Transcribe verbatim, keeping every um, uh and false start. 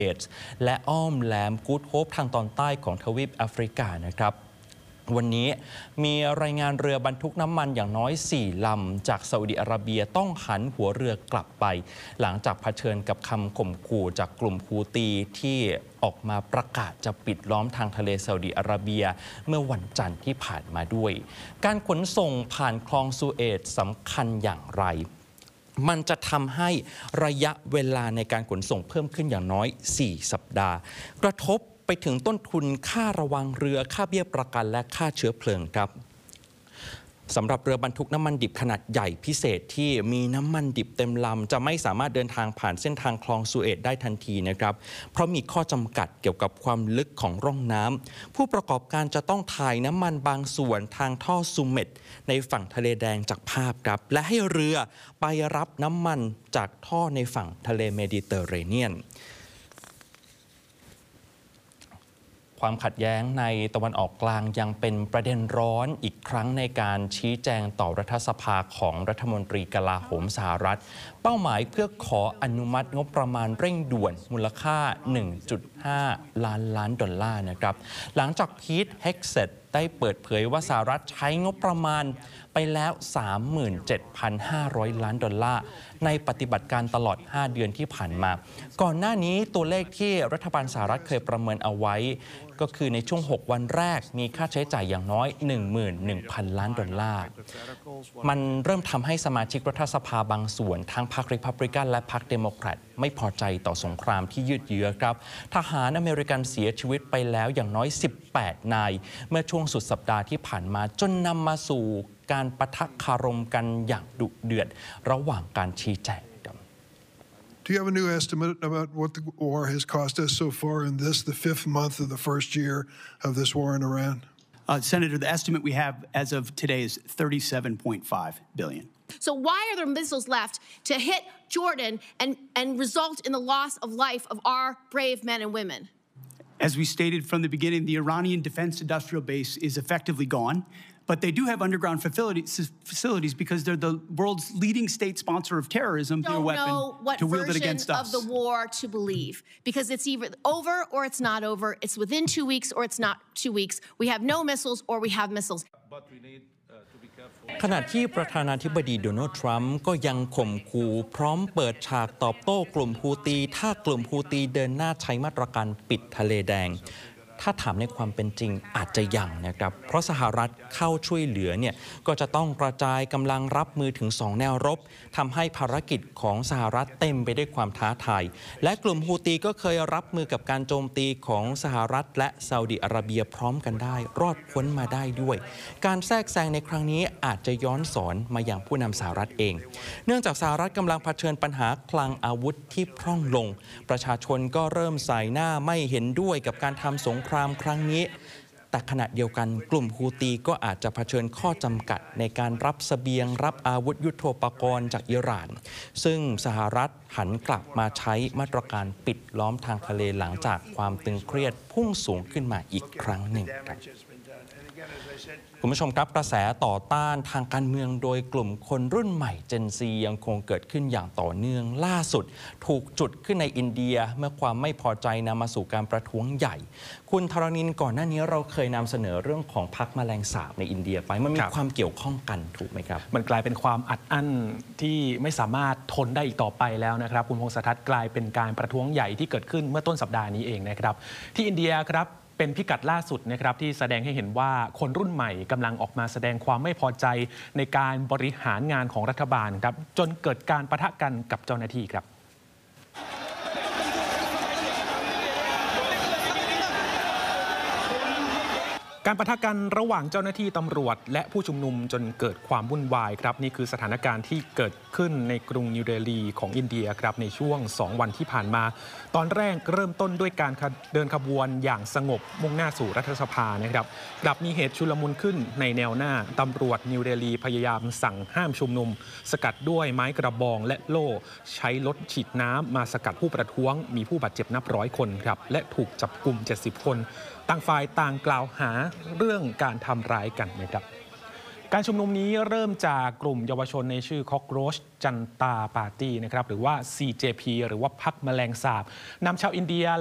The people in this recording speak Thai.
เอดส์และอ้อมแหลมกู๊ดโฮปทางตอนใต้ของทวีปแอฟริกานะครับวันนี้มีรายงานเรือบรรทุกน้ำมันอย่างน้อยสี่ลำจากซาอุดิอาระเบียต้องหันหัวเรือกลับไปหลังจากเผชิญกับคำข่มขู่จากกลุ่มฮูตีที่ออกมาประกาศจะปิดล้อมทางทะเลซาอุดิอาระเบียเมื่อวันจันทร์ที่ผ่านมาด้วยการขนส่งผ่านคลองสุเอซสำคัญอย่างไรมันจะทำให้ระยะเวลาในการขนส่งเพิ่มขึ้นอย่างน้อยสี่สัปดาห์กระทบไปถึงต้นทุนค่าระวังเรือค่าเบี้ยประกันและค่าเชื้อเพลิงครับสำหรับเรือบรรทุกน้ำมันดิบขนาดใหญ่พิเศษที่มีน้ำมันดิบเต็มลำจะไม่สามารถเดินทางผ่านเส้นทางคลองสุเอซได้ทันทีนะครับเพราะมีข้อจำกัดเกี่ยวกับความลึกของร่องน้ำผู้ประกอบการจะต้องถ่ายน้ำมันบางส่วนทางท่อซูเมตในฝั่งทะเลแดงจากภาพครับและให้เรือไปรับน้ำมันจากท่อในฝั่งทะเลเมดิเตอร์เรเนียนความขัดแย้งในตะวันออกกลางยังเป็นประเด็นร้อนอีกครั้งในการชี้แจงต่อรัฐสภาของรัฐมนตรีกลาโหมสหรัฐเป้าหมายเพื่อขออนุมัติงบประมาณเร่งด่วนมูลค่า หนึ่งจุดห้า ล้านล้านดอลลาร์นะครับหลังจากพีท เฮกเซตได้เปิดเผยว่าสหรัฐใช้งบประมาณไปแล้ว สามหมื่นเจ็ดพันห้าร้อย ล้านดอลลาร์ในปฏิบัติการตลอดห้าเดือนที่ผ่านมาก่อนหน้านี้ตัวเลขที่รัฐบาลสหรัฐเคยประเมินเอาไว้ก็คือในช่วงหกวันแรกมีค่าใช้จ่ายอย่างน้อย หนึ่งหมื่นหนึ่งพัน ล้านดอลลาร์มันเริ่มทำให้สมาชิกรัฐสภาบางส่วนทั้งพรรครีพับลิกันและพรรคเดโมแครตไม่พอใจต่อสงครามที่ยืดเยื้อครับทหารอเมริกันเสียชีวิตไปแล้วอย่างน้อยสิบแปดนายเมื่อช่วงสุดสัปดาห์ที่ผ่านมาจนนำมาสู่การปะทะคารมกันอย่างดุเดือดระหว่างการชี้แจง Do you have a new estimate about what the war has cost us so far in this, the fifth month of the first year of this war in Iran? Uh, Senator, the estimate we have as of today is thirty-seven point five billion dollars. So why are there missiles left to hit Jordan and, and result in the loss of life of our brave men and women? As we stated from the beginning, the Iranian defense industrial base is effectively gone. But they do have underground facilities, facilities because they're the world's leading state sponsor of terrorism, their weapon to wield it against us. Of the war to believe, because it's either over or it's not over. It's within two weeks or it's not two weeks. We have no missiles or we have missiles. ขณะที่ประธานาธิบดีโดนัลด์ทรัมป์ก็ยังข่มขู่พร้อมเปิดฉากตอบโต้กลุ่มฮูตีถ้ากลุ่มฮูตีเดินหน้าใช้มาตรการปิดทะเลแดงถ้าถามในความเป็นจริงอาจจะยังนะครับเพราะสหรัฐเข้าช่วยเหลือเนี่ยก็จะต้องกระจายกำลังรับมือถึงสองแนวรบทำให้ภารกิจของสหรัฐเต็มไปด้วยความท้าทายและกลุ่มฮูตีก็เคยรับมือกับการโจมตีของสหรัฐและซาอุดิอาระเบียพร้อมกันได้รอดพ้นมาได้ด้วยการแทรกแซงในครั้งนี้อาจจะย้อนสอนมาอย่างผู้นำสหรัฐเองเนื่องจากสหรัฐกำลังเผชิญปัญหาคลังอาวุธที่พร่องลงประชาชนก็เริ่มใส่หน้าไม่เห็นด้วยกับการทำสงครามครั้งนี้แต่ขณะเดียวกันกลุ่มฮูตีก็อาจจะเผชิญข้อจำกัดในการรับเสบียงรับอาวุธยุทโธปกรณ์จากอิหร่านซึ่งสหรัฐหันกลับมาใช้มาตรการปิดล้อมทางทะเลหลังจากความตึงเครียดพุ่งสูงขึ้นมาอีกครั้งหนึ่งครับคุณผู้ชมครับกระแสต่อต้านทางการเมืองโดยกลุ่มคนรุ่นใหม่เจนซียังคงเกิดขึ้นอย่างต่อเนื่องล่าสุดถูกจุดขึ้นในอินเดียเมื่อความไม่พอใจนำมาสู่การประท้วงใหญ่คุณธรณินก่อนหน้านี้เราเคยนำเสนอเรื่องของพรรคแมลงสาบในอินเดียไปมันมีความเกี่ยวข้องกันถูกไหมครับมันกลายเป็นความอัดอั้นที่ไม่สามารถทนได้อีกต่อไปแล้วนะครับคุณพงษ์ทัศน์กลายเป็นการประท้วงใหญ่ที่เกิดขึ้นเมื่อต้นสัปดาห์นี้เองนะครับที่อินเดียครับเป็นพิกัดล่าสุดนะครับที่แสดงให้เห็นว่าคนรุ่นใหม่กำลังออกมาแสดงความไม่พอใจในการบริหารงานของรัฐบาลครับจนเกิดการปะทะกันกับเจ้าหน้าที่ครับ การปะทะกันระหว่างเจ้าหน้าที่ตำรวจและผู้ชุมนุมจนเกิดความวุ่นวายครับนี่คือสถานการณ์ที่เกิดขึ้นในกรุงนิวเดลีของอินเดียครับในช่วงสองวันที่ผ่านมาตอนแรกเริ่มต้นด้วยการเดินขบวนอย่างสงบมุ่งหน้าสู่รัฐสภานะครับกลับมีเหตุชุลมุนขึ้นในแนวหน้าตำรวจนิวเดลีพยายามสั่งห้ามชุมนุมสกัดด้วยไม้กระบองและโล่ใช้รถฉีดน้ำมาสกัดผู้ประท้วงมีผู้บาดเจ็บนับร้อยคนครับและถูกจับกุมเจ็ดสิบคนต่างฝ่ายต่างกล่าวหาเรื่องการทำร้ายกันนะครับการชุมนุมนี้เริ่มจากกลุ่มเยาวชนในชื่อ Cockroach Janata Party นะครับหรือว่า ซี เจ พี หรือว่าพรรคแมลงสาบนำชาวอินเดีย